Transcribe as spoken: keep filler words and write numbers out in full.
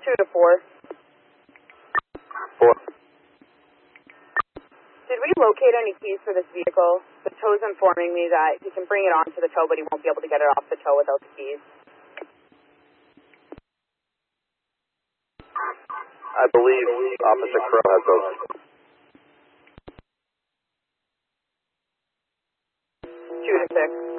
Two to four. Four. Did we locate any keys for this vehicle? The tow's informing me that he can bring it onto the tow, but he won't be able to get it off the tow without the keys. I believe Officer Crow has those. Two to six.